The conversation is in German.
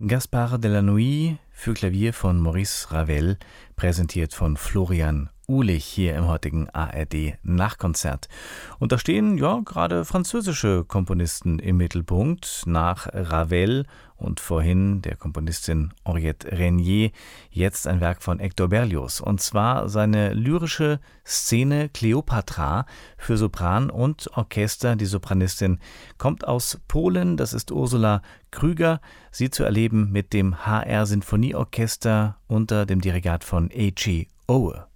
Gaspard de la Nuit für Klavier von Maurice Ravel, präsentiert von Florian Uhlich hier im heutigen ARD Nachkonzert. Und da stehen ja gerade französische Komponisten im Mittelpunkt, nach Ravel und vorhin der Komponistin Henriette Renier, jetzt ein Werk von Hector Berlioz, und zwar seine lyrische Szene Kleopatra für Sopran und Orchester. Die Sopranistin kommt aus Polen, das ist Ursula Krüger, sie zu erleben mit dem HR Sinfonieorchester unter dem Dirigat von Eiji Oe.